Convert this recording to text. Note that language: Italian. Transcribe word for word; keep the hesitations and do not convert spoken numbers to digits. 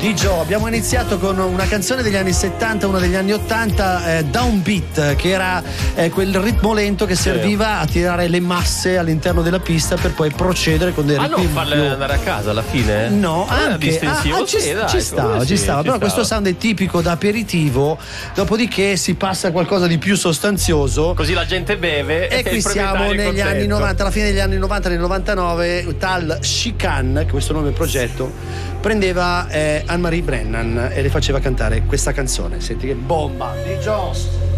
Di Joe, abbiamo iniziato con una canzone degli anni settanta, una degli anni ottanta, eh, Downbeat, che era eh, quel ritmo lento che serviva a tirare le masse all'interno della pista per poi procedere con dei Ma ritmi. non farle più... andare a casa alla fine? No, ah, anche distensivo. ah, ah, ci, sì, dai, ci stava, ci sì, stava, ci però stava. questo sound è tipico da aperitivo, dopodiché si passa a qualcosa di più sostanzioso. Così la gente beve e qui siamo negli anni novanta, alla fine degli anni novanta, nel novantanove, tal Chican, che questo nome progetto, prendeva eh, Anne-Marie Brennan e le faceva cantare questa canzone. Senti che bomba di Joss.